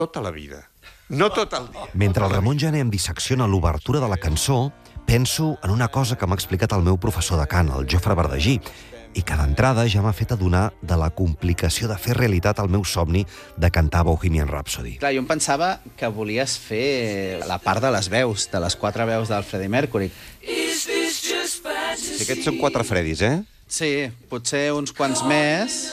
tota la vida. No tot el dia. Mentre el Ramon Gené em dissecciona l'obertura de la cançó, penso en una cosa que m'ha explicat el meu professor de cant, el Jofre Verdagí, i que d'entrada ja m'ha fet adonar de la complicació de fer realitat el meu somni de cantar Bohemian Rhapsody. Clar, jo em pensava que volies fer la part de les veus, de les 4 veus del Freddie Mercury. Si aquests són 4 Freddys, eh? Sí, potser uns quants més,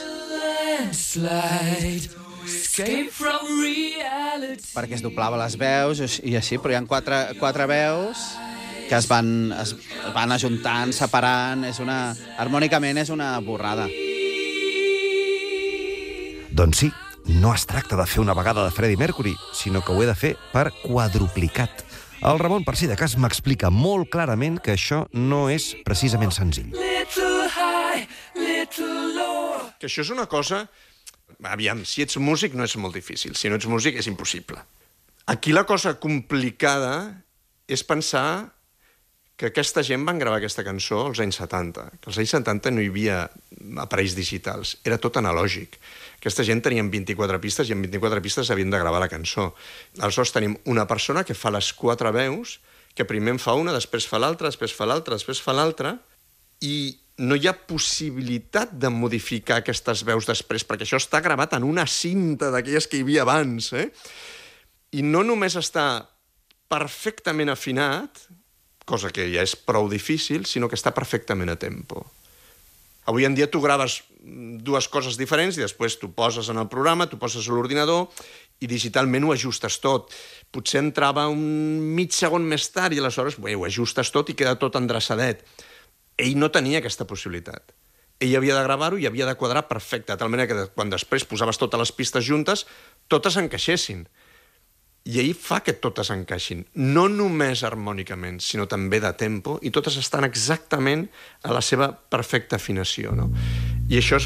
perquè es doblava les veus i així, però hi ha 4 veus que es van ajuntant, separant, harmònicament és una borrada. Doncs sí, no es tracta de fer una vegada de Freddie Mercury, sinó que ho he de fer per quadruplicat. El Ramon, per si de cas, m'explica molt clarament que això no és precisament senzill. Que això és una cosa... Aviam, si ets músic no és molt difícil, si no ets músic és impossible. Aquí la cosa complicada és pensar que aquesta gent van gravar aquesta cançó als anys 70. Que als anys 70 no hi havia aparells digitals, era tot analògic. Aquesta gent tenien 24 pistes i en 24 pistes havien de gravar la cançó. Aleshores tenim una persona que fa les 4 veus, que primer en fa una, després fa l'altra, després fa l'altra, després fa l'altra, i no hi ha possibilitat de modificar aquestes veus després, perquè això està gravat en una cinta d'aquelles que hi havia abans, I no només està perfectament afinat, cosa que ja és prou difícil, sinó que està perfectament a tempo. Avui en dia tu graves 2 coses diferents i després tu poses en el programa, tu poses a l'ordinador i digitalment ho ajustes tot. Potser entrava un mig segon més tard i aleshores ho ajustes tot i queda tot endreçadet. Ell no tenia aquesta possibilitat. Ell havia de gravar-ho i havia de quadrar perfecte, de tal manera que quan després posaves totes les pistes juntes, totes encaixessin. I ell fa que totes encaixin, no només harmònicament, sinó també de tempo, i totes estan exactament a la seva perfecta afinació, no? I això és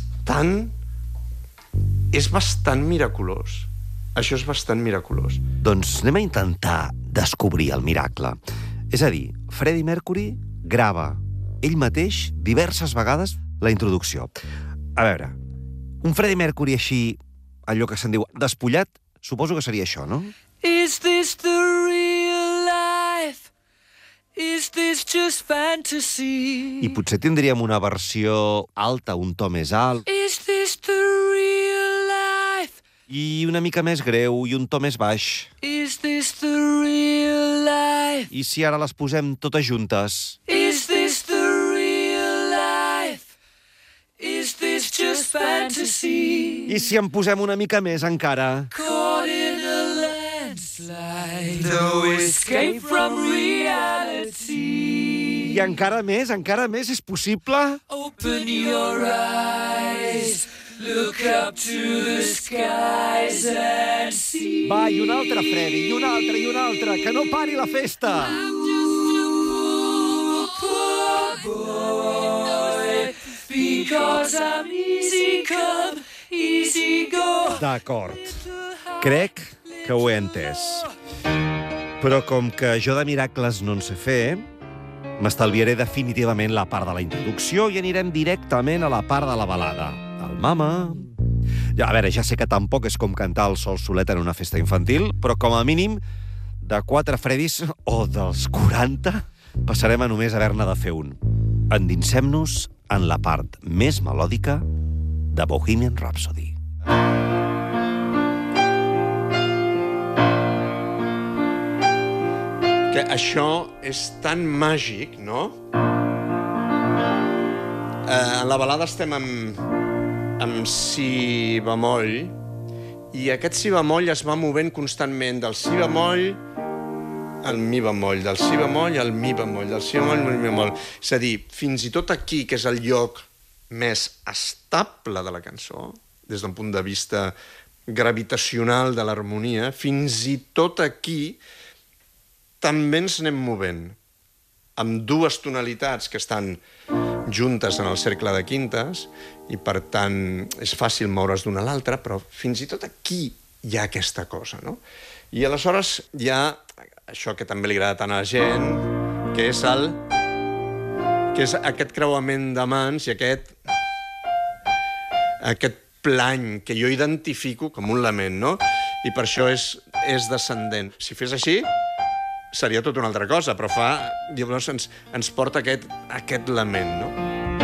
bastant miraculós. Això és bastant miraculós. Doncs anem a intentar descobrir el miracle. És a dir, Freddie Mercury grava ell mateix diverses vegades la introducció. A veure, un Freddie Mercury així, allò que se'n diu despullat, suposo que seria això, no? Is this the real life? Is this just fantasy? I potser tindríem una versió alta, un to més alt, Is this the real life? i una mica més greu, i un to més baix. Is this the real life? I si ara les posem totes juntes? Is this the real life? Is this just fantasy? I si en posem una mica més encara? Caught in a landslide, no escape from reality. I encara més, és possible? Open your eyes, look up to the skies and see. Va, i un altre, Freddy, i un altre, que no pari la festa! Boy, because I'm easy come, easy go. D'acord. Crec que ho he entès. Però com que jo de miracles no en sé fer, m'estalviaré definitivament la part de la introducció i anirem directament a la part de la balada. El mama... Ja, a veure, ja sé que tampoc és com cantar el Sol solet en una festa infantil, però com a mínim, de 4 Freddys, o dels 40, passarem a només haver-ne de fer un. Endinsem-nos en la part més melòdica de Bohemian Rhapsody. Que això és tan màgic, no? En la balada estem amb si bemoll, i aquest si bemoll es va movent constantment del si bemoll al mi bemoll, del si bemoll al mi bemoll, del si bemoll al mi bemoll. És a dir, fins i tot aquí, que és el lloc més estable de la cançó, des d'un punt de vista gravitacional de l'harmonia, fins i tot aquí també ens anem movent amb 2 tonalitats que estan juntes en el cercle de quintes i, per tant, és fàcil moure's d'una a l'altra, però fins i tot aquí hi ha aquesta cosa, no? I aleshores hi ha això que també li agrada tant a la gent, que és aquest creuament de mans i aquest plany que jo identifico com un lament, no? i per això és descendent. Si fes així, seria tot una altra cosa, però llavors ens porta aquest lament, no?